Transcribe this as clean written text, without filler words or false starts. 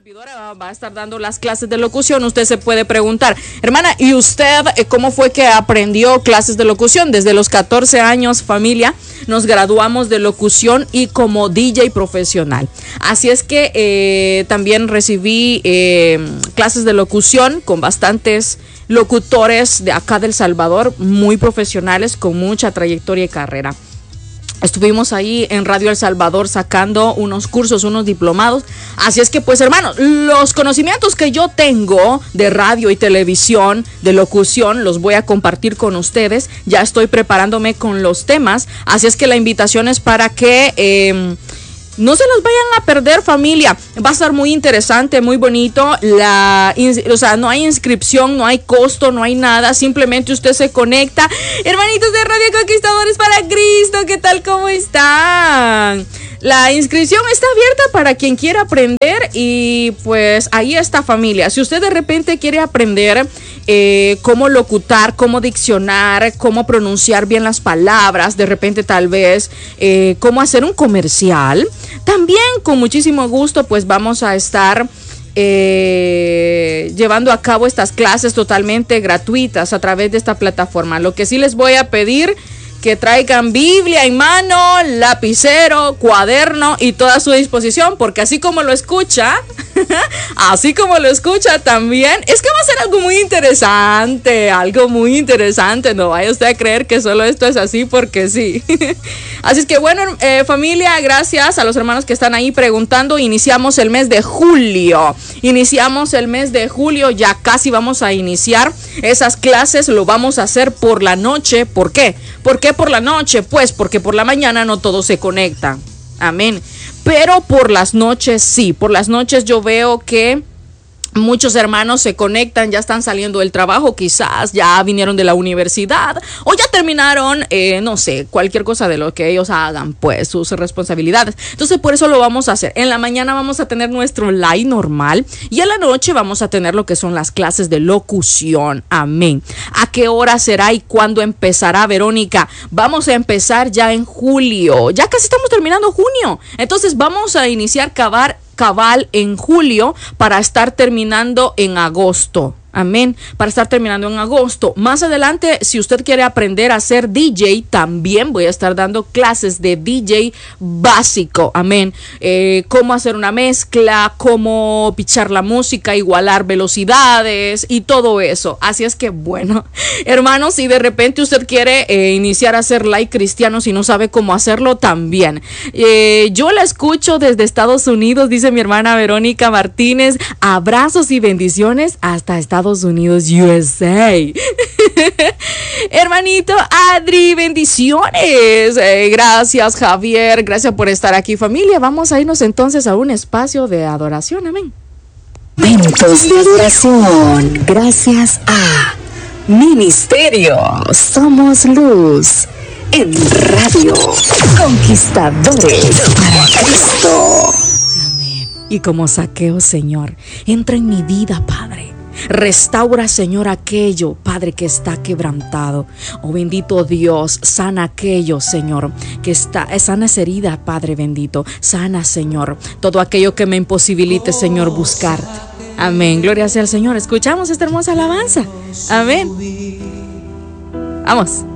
servidora va a estar dando las clases de locución. Usted se puede preguntar, hermana, ¿y usted cómo fue que aprendió clases de locución? Desde los 14 años, familia, nos graduamos de locución y como DJ profesional. Así es que también recibí clases de locución con bastantes locutores de acá del Salvador, muy profesionales, con mucha trayectoria y carrera. Estuvimos ahí en Radio El Salvador sacando unos cursos, unos diplomados. Así es que, pues, hermanos, los conocimientos que yo tengo de radio y televisión, de locución, los voy a compartir con ustedes. Ya estoy preparándome con los temas. Así es que la invitación es para que no se los vayan a perder, familia. Va a estar muy interesante, muy bonito. O sea, no hay inscripción, no hay costo, no hay nada. Simplemente usted se conecta. Hermanitos de Radio Conquistadores para Cristo, ¿qué tal? ¿Cómo están? La inscripción está abierta para quien quiera aprender y pues ahí está, familia. Si usted de repente quiere aprender cómo locutar, cómo diccionar, cómo pronunciar bien las palabras, de repente tal vez cómo hacer un comercial, también con muchísimo gusto pues vamos a estar llevando a cabo estas clases totalmente gratuitas a través de esta plataforma. Lo que sí les voy a pedir, que traigan Biblia en mano, lapicero, cuaderno y toda a su disposición, porque así como lo escucha, también, es que va a ser algo muy interesante, no vaya usted a creer que solo esto es así porque sí. Así es que bueno, familia, gracias a los hermanos que están ahí preguntando. Iniciamos el mes de julio, ya casi vamos a iniciar esas clases, lo vamos a hacer por la noche. ¿Por qué? ¿Por qué por la noche? Pues porque por la mañana no todos se conectan, amén, pero por las noches sí, por las noches yo veo que muchos hermanos se conectan, ya están saliendo del trabajo, quizás ya vinieron de la universidad o ya terminaron, no sé, cualquier cosa de lo que ellos hagan, pues sus responsabilidades. Entonces por eso lo vamos a hacer. En la mañana vamos a tener nuestro live normal y en la noche vamos a tener lo que son las clases de locución. Amén. ¿A qué hora será y cuándo empezará, Verónica? Vamos a empezar ya en julio. Ya casi estamos terminando junio. Entonces vamos a iniciar cabal en julio para estar terminando en agosto. Amén, para estar terminando en agosto. Más adelante, si usted quiere aprender a ser DJ, también voy a estar dando clases de DJ básico. Amén, cómo hacer una mezcla, cómo pichar la música, igualar velocidades y todo eso. Así es que bueno, hermanos, si de repente usted quiere iniciar a hacer live cristianos y no sabe cómo hacerlo, también. Yo la escucho desde Estados Unidos, dice mi hermana Verónica Martínez. Abrazos y bendiciones hasta Estados Unidos, USA. Hermanito Adri, bendiciones. Gracias, Javier. Gracias por estar aquí, familia. Vamos a irnos entonces a un espacio de adoración. Amén. Momentos de adoración. Gracias a Ministerio Somos Luz en Radio Conquistadores para Cristo. Amén. Y como Zaqueo, Señor, entra en mi vida, Padre. Restaura, Señor, aquello, Padre, que está quebrantado. Oh, bendito Dios, sana aquello, Señor, sana esa herida, Padre bendito. Sana, Señor, todo aquello que me imposibilite, Señor, buscarte. Amén, gloria sea al Señor. Escuchamos esta hermosa alabanza. Amén. Vamos.